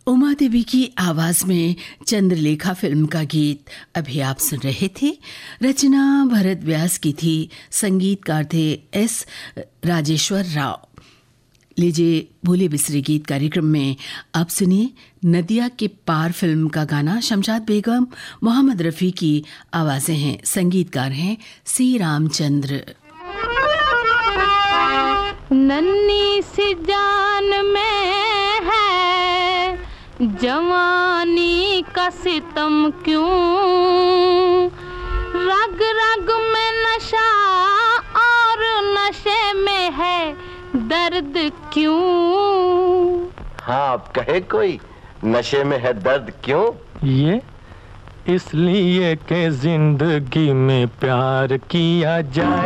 उमा देवी की आवाज में चंद्रलेखा फिल्म का गीत अभी आप सुन रहे थे। रचना भरत व्यास की थी, संगीतकार थे एस राजेश्वर राव। लीजिए भूले बिसरे गीत कार्यक्रम में आप सुनिए नदिया के पार फिल्म का गाना। शमशाद बेगम, मोहम्मद रफ़ी की आवाज़ें हैं, संगीतकार हैं सी रामचंद्र। नन्ही सी जान में है जवानी का सितम क्यों, रग रग में नशा और नशे में है दर्द क्यों। हाँ आप कहे कोई नशे में है दर्द क्यों? ये इसलिए कि जिंदगी में प्यार किया जाए।